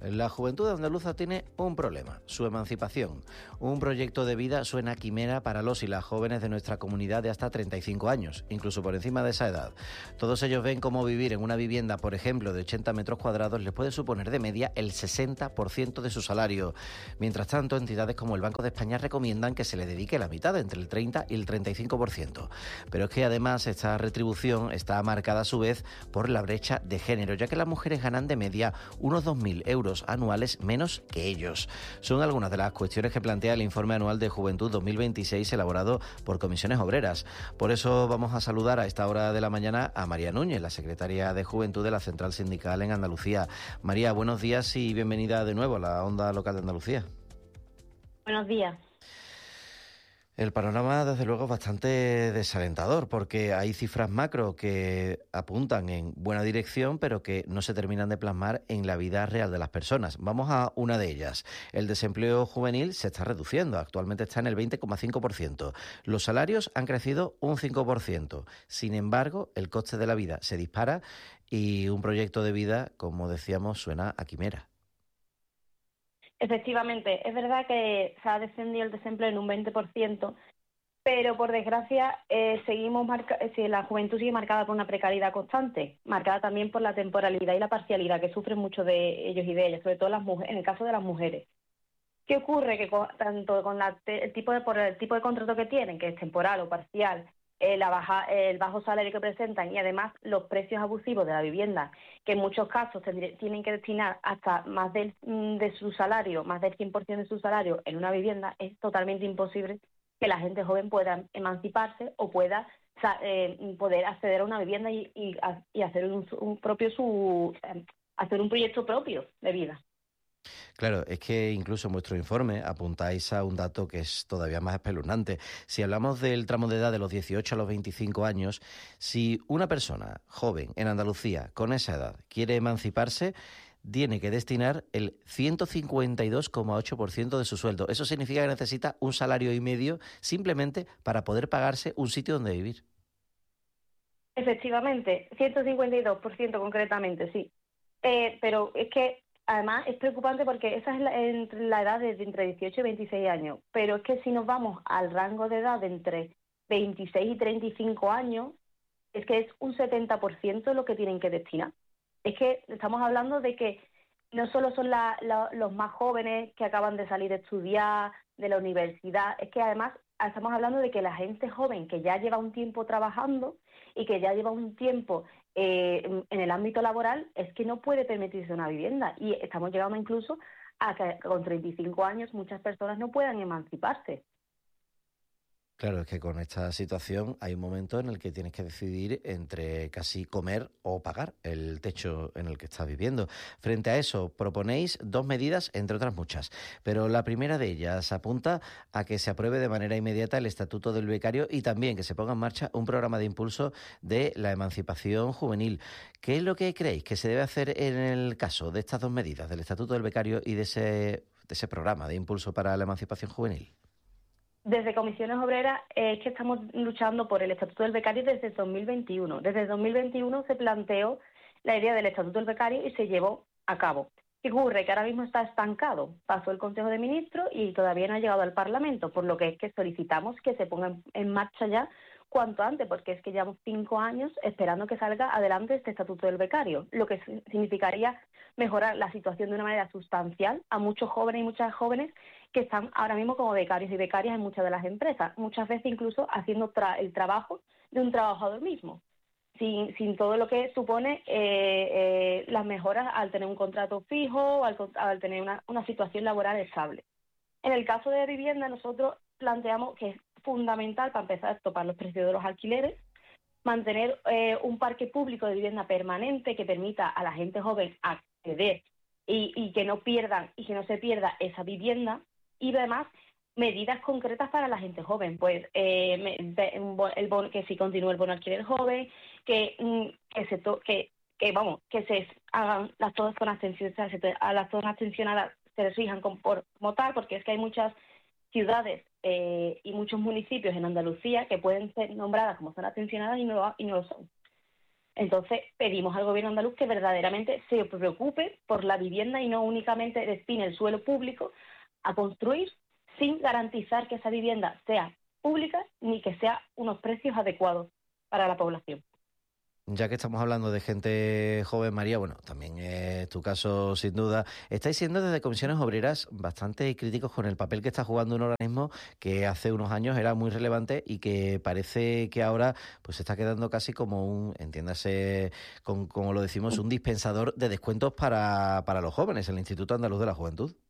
La juventud andaluza tiene un problema, su emancipación. Un proyecto de vida suena quimera para los y las jóvenes de nuestra comunidad de hasta 35 años, incluso por encima de esa edad. Todos ellos ven cómo vivir en una vivienda, por ejemplo, de 80 metros cuadrados les puede suponer de media el 60% de su salario. Mientras tanto, entidades como el Banco de España recomiendan que se le dedique la mitad, entre el 30 y el 35%. Pero es que además esta retribución está marcada a su vez por la brecha de género, ya que las mujeres ganan de media unos 2.000 euros anuales menos que ellos. Son algunas de las cuestiones que plantea el Informe Anual de Juventud 2026 elaborado por Comisiones Obreras. Por eso vamos a saludar a esta hora de la mañana a María Núñez, la secretaria de Juventud de la Central Sindical en Andalucía. María, buenos días y bienvenida de nuevo a la Onda Local de Andalucía. Buenos días. El panorama, desde luego, es bastante desalentador porque hay cifras macro que apuntan en buena dirección, pero que no se terminan de plasmar en la vida real de las personas. Vamos a una de ellas. El desempleo juvenil se está reduciendo. Actualmente está en el 20,5%. Los salarios han crecido un 5%. Sin embargo, el coste de la vida se dispara y un proyecto de vida, como decíamos, suena a quimera. Efectivamente, es verdad que se ha descendido el desempleo en un 20%, pero por desgracia la juventud sigue marcada por una precariedad constante, marcada también por la temporalidad y la parcialidad que sufren muchos de ellos y de ellas, sobre todo las mujeres, en el caso de las mujeres. ¿Qué ocurre? Que tanto con por el tipo de contrato que tienen, que es temporal o parcial, el bajo salario que presentan y además los precios abusivos de la vivienda, que en muchos casos tienen que destinar hasta más de su salario, más del 100% de su salario en una vivienda, es totalmente imposible que la gente joven pueda emanciparse o pueda poder acceder a una vivienda y hacer hacer un proyecto propio de vida. Claro, es que incluso en vuestro informe apuntáis a un dato que es todavía más espeluznante. Si hablamos del tramo de edad de los 18 a los 25 años, si una persona joven en Andalucía con esa edad quiere emanciparse, tiene que destinar el 152,8% de su sueldo. Eso significa que necesita un salario y medio simplemente para poder pagarse un sitio donde vivir. Efectivamente, 152% concretamente, sí. Pero es que además es preocupante porque esa es entre la edad de entre 18 y 26 años. Pero es que si nos vamos al rango de edad de entre 26 y 35 años, es que es un 70% lo que tienen que destinar. Es que estamos hablando de que no solo son los más jóvenes que acaban de salir de estudiar, de la universidad, es que además estamos hablando de que la gente joven que ya lleva un tiempo trabajando y que ya lleva un tiempo en el ámbito laboral, es que no puede permitirse una vivienda. Y estamos llegando incluso a que con 35 años muchas personas no puedan emanciparse. Claro, es que con esta situación hay un momento en el que tienes que decidir entre casi comer o pagar el techo en el que estás viviendo. Frente a eso, proponéis dos medidas, entre otras muchas, pero la primera de ellas apunta a que se apruebe de manera inmediata el Estatuto del Becario y también que se ponga en marcha un programa de impulso de la emancipación juvenil. ¿Qué es lo que creéis que se debe hacer en el caso de estas dos medidas, del Estatuto del Becario y de ese programa de impulso para la emancipación juvenil? Desde Comisiones Obreras es que estamos luchando por el Estatuto del Becario desde 2021. Desde 2021 se planteó la idea del Estatuto del Becario y se llevó a cabo. ¿Qué ocurre? Que ahora mismo está estancado. Pasó el Consejo de Ministros y todavía no ha llegado al Parlamento, por lo que es que solicitamos que se ponga en marcha ya cuanto antes, porque es que llevamos 5 años esperando que salga adelante este Estatuto del Becario, lo que significaría mejorar la situación de una manera sustancial a muchos jóvenes y muchas jóvenes que están ahora mismo como becarios y becarias en muchas de las empresas, muchas veces incluso haciendo el trabajo de un trabajador mismo, sin todo lo que supone las mejoras al tener un contrato fijo, al tener una situación laboral estable. En el caso de vivienda, nosotros planteamos que es fundamental, para empezar, a topar los precios de los alquileres, mantener un parque público de vivienda permanente que permita a la gente joven acceder y que no se pierda esa vivienda, y además medidas concretas para la gente joven, pues que si continúe el bono alquiler joven, que se hagan las zonas tensionadas se rijan como tal, porque es que hay muchas ciudades y muchos municipios en Andalucía que pueden ser nombradas como zonas tensionadas y no lo son. Entonces, pedimos al gobierno andaluz que verdaderamente se preocupe por la vivienda y no únicamente destine el suelo público a construir sin garantizar que esa vivienda sea pública ni que sea unos precios adecuados para la población. Ya que estamos hablando de gente joven, María, bueno, también es tu caso sin duda. Estáis siendo desde Comisiones Obreras bastante críticos con el papel que está jugando un organismo que hace unos años era muy relevante y que parece que ahora pues se está quedando casi como un, entiéndase, como lo decimos, un dispensador de descuentos para los jóvenes, el Instituto Andaluz de la Juventud.